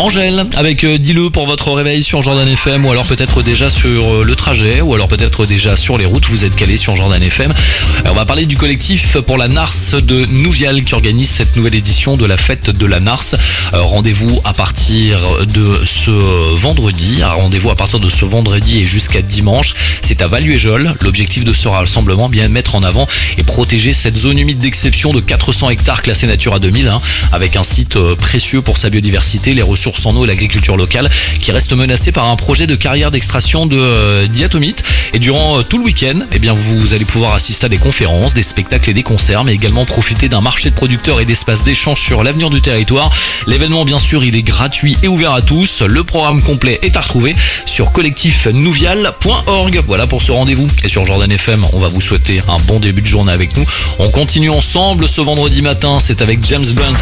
Angèle avec Dis-le pour votre réveil sur Jordan FM, ou alors peut-être déjà sur le trajet, ou alors peut-être déjà sur les routes, vous êtes calés sur Jordan FM. On va parler du collectif pour la Nars de Nouvial qui organise cette nouvelle édition de la fête de la Nars. Rendez-vous à partir de ce vendredi, et jusqu'à dimanche. C'est à Valluéjol. L'objectif de ce rassemblement, bien mettre en avant et protéger cette zone humide d'exception de 400 hectares classée Natura 2000, avec un site précieux pour sa biodiversité, les ressources en eau et l'agriculture locale, qui reste menacée par un projet de carrière d'extraction de diatomite. Et durant tout le week-end, vous allez pouvoir assister à des conférences, des spectacles et des concerts, mais également profiter d'un marché de producteurs et d'espaces d'échange sur l'avenir du territoire. L'événement, bien sûr, il est gratuit et ouvert à tous. Le programme complet est à retrouver sur collectifnouvial.org. Voilà pour ce rendez-vous. Et sur Jordan FM, on va vous souhaiter un bon début de journée avec nous. On continue ensemble ce vendredi matin. C'est avec James Blunt.